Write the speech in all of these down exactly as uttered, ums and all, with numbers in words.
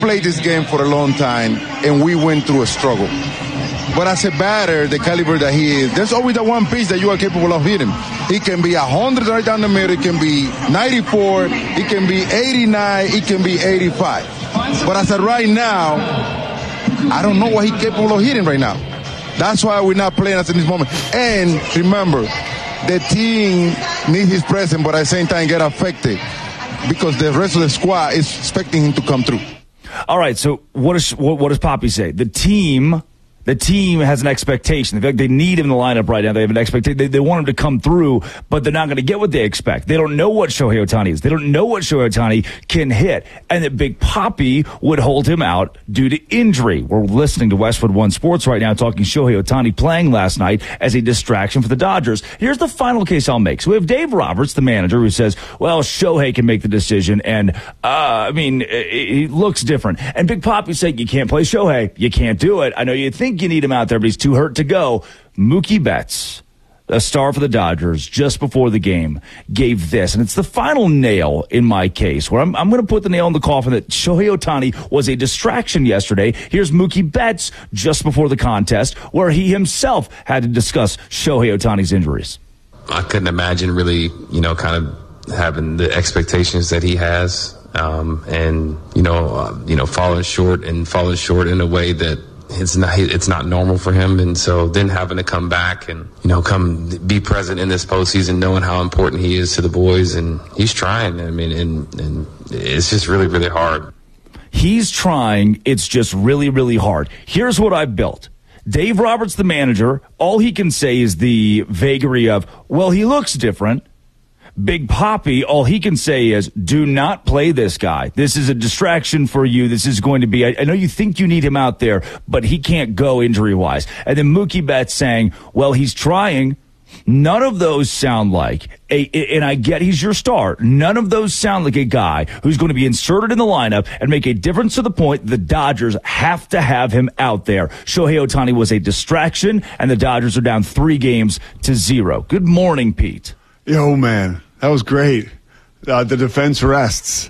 played this game for a long time, and we went through a struggle. But as a batter, the caliber that he is, there's always that one pitch that you are capable of hitting. He can be one hundred right down the middle. It can be ninety-four. It can be eighty-nine. It can be eighty-five. But as of right now, I don't know what he's capable of hitting right now. That's why we're not playing us in this moment. And remember, the team needs his presence, but at the same time get affected because the rest of the squad is expecting him to come through. All right, so what, is, what, what does Poppy say? The team... The team has an expectation. They feel like they need him in the lineup right now. They have an expectation. They, they want him to come through, but they're not going to get what they expect. They don't know what Shohei Ohtani is. They don't know what Shohei Ohtani can hit. And that Big Papi would hold him out due to injury. We're listening to Westwood One Sports right now talking Shohei Ohtani playing last night as a distraction for the Dodgers. Here's the final case I'll make. So we have Dave Roberts, the manager, who says, well, Shohei can make the decision. And, uh, I mean, he looks different. And Big Papi saying, you can't play Shohei. You can't do it. I know you think you need him out there, but he's too hurt to go. Mookie Betts, a star for the Dodgers, just before the game, gave this. And it's the final nail in my case, where I'm, I'm going to put the nail in the coffin that Shohei Ohtani was a distraction yesterday. Here's Mookie Betts just before the contest, where he himself had to discuss Shohei Ohtani's injuries. I couldn't imagine really, you know, kind of having the expectations that he has, um, and, you know, uh, you know, falling short and falling short in a way that It's not it's not normal for him, and so then having to come back and, you know, come be present in this postseason, knowing how important he is to the boys, and he's trying. I mean, and and it's just really, really hard. He's trying. It's just really, really hard. Here's what I've built. Dave Roberts, the manager, all he can say is the vagary of, well, he looks different. Big Papi, all he can say is, do not play this guy. This is a distraction for you. This is going to be, I, I know you think you need him out there, but he can't go injury-wise. And then Mookie Betts saying, well, he's trying. None of those sound like, a, and I get he's your star, none of those sound like a guy who's going to be inserted in the lineup and make a difference to the point the Dodgers have to have him out there. Shohei Ohtani was a distraction, and the Dodgers are down three games to zero. Good morning, Pete. Yo, man, that was great. Uh, the defense rests.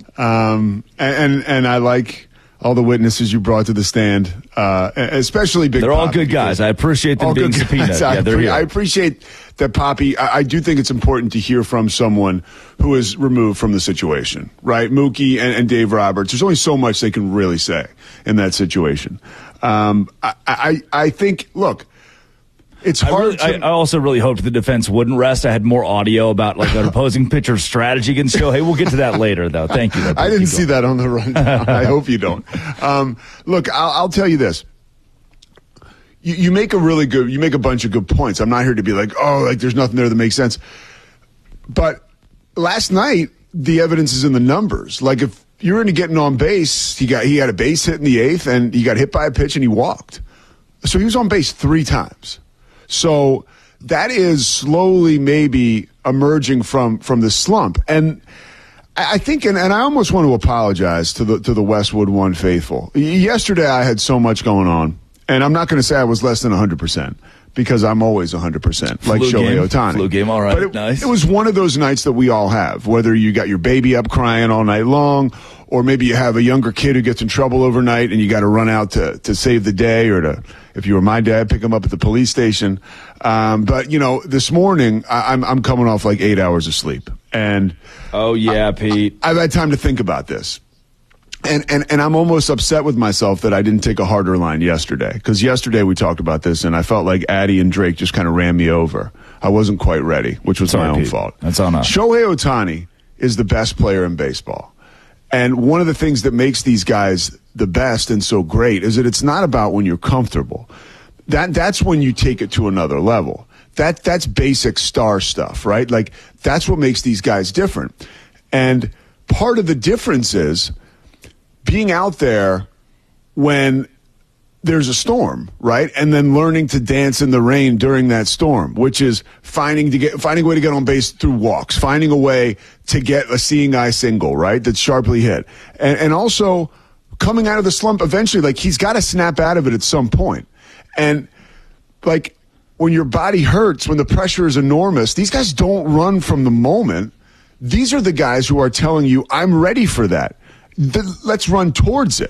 Um, and, and, and I like all the witnesses you brought to the stand, uh, especially Big Papi. They're all good guys. I appreciate them being subpoenaed. Yeah, they're here. I appreciate that Papi. I, I do think it's important to hear from someone who is removed from the situation, right? Mookie and, and Dave Roberts. There's only so much they can really say in that situation. Um, I, I, I think, look, it's hard. I, really, to, I also really hoped the defense wouldn't rest. I had more audio about like an opposing pitcher's strategy against Shohei. We'll get to that later, though. Thank you. I didn't see that on the rundown. I hope you don't. Um, look, I'll, I'll tell you this. You, you make a really good, you make a bunch of good points. I'm not here to be like, oh, like there's nothing there that makes sense. But last night, the evidence is in the numbers. Like if you're into getting on base, he got he had a base hit in the eighth, and he got hit by a pitch, and he walked. So he was on base three times. So that is slowly maybe emerging from, from the slump. And I think, and, and I almost want to apologize to the to the Westwood One faithful. Yesterday I had so much going on, and I'm not going to say I was less than one hundred percent because I'm always one hundred percent, like Shohei Ohtani. Flu game, all right, but it, nice. It was one of those nights that we all have, whether you got your baby up crying all night long, or maybe you have a younger kid who gets in trouble overnight and you got to run out to, to save the day, or to, if you were my dad, pick him up at the police station. Um, but, you know, this morning, I, I'm, I'm coming off like eight hours of sleep. And oh, yeah, I, Pete. I, I've had time to think about this. And, and, and I'm almost upset with myself that I didn't take a harder line yesterday. Because yesterday we talked about this, and I felt like Addy and Drake just kind of ran me over. I wasn't quite ready, which was Sorry, my own Pete. fault. That's on us. Shohei Ohtani is the best player in baseball. And one of the things that makes these guys the best and so great is that it's not about when you're comfortable. That that's when you take it to another level. That that's basic star stuff, right? Like that's what makes these guys different. And part of the difference is being out there when there's a storm, right? And then learning to dance in the rain during that storm, which is finding to get finding a way to get on base through walks, finding a way to get a seeing eye single, right? That's sharply hit. And, and also coming out of the slump eventually, like he's got to snap out of it at some point. And like when your body hurts, when the pressure is enormous, these guys don't run from the moment. These are the guys who are telling you, I'm ready for that. th- let's run towards it.